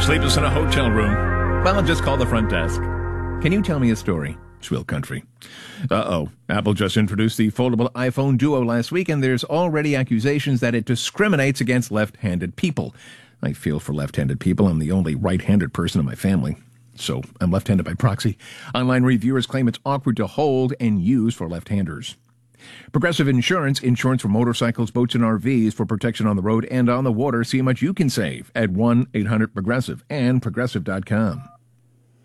Sleepless in a hotel room? Well, just call the front desk. Can you tell me a story? Swill Country. Apple just introduced the foldable iPhone Duo last week, and there's already accusations that it discriminates against left-handed people. I feel for left-handed people. I'm the only right-handed person in my family, so I'm left-handed by proxy. Online reviewers claim it's awkward to hold and use for left-handers. Progressive Insurance for motorcycles, boats, and RVs for protection on the road and on the water. See how much you can save at 1-800-PROGRESSIVE and Progressive.com.